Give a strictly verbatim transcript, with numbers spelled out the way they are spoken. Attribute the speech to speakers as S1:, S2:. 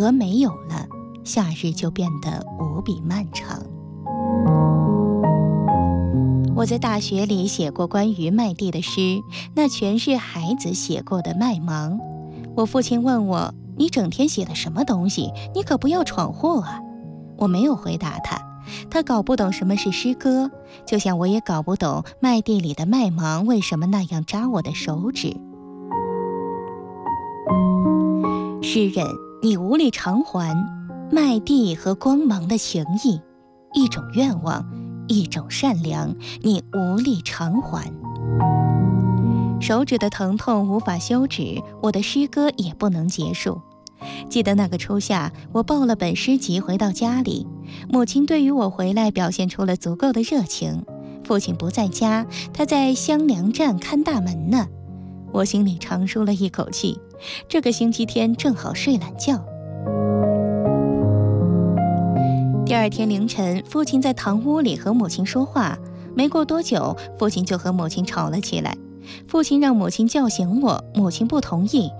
S1: 鹅没有了，夏日就变得无比漫长。我在大学里写过关于麦地的诗，那全是孩子写过的麦芒。我父亲问我，你整天写的什么东西？你可不要闯祸啊！我没有回答他，他搞不懂什么是诗歌，就像我也搞不懂麦地里的麦芒为什么那样扎我的手指。诗人，你无力偿还麦地和光芒的情谊，一种愿望，一种善良，你无力偿还。手指的疼痛无法休止，我的诗歌也不能结束。记得那个初夏，我抱了本诗集回到家里，母亲对于我回来表现出了足够的热情。父亲不在家，他在香凉站看大门呢。我心里长舒了一口气，这个星期天正好睡懒觉。第二天凌晨，父亲在堂屋里和母亲说话，没过多久，父亲就和母亲吵了起来。父亲让母亲叫醒我，母亲不同意，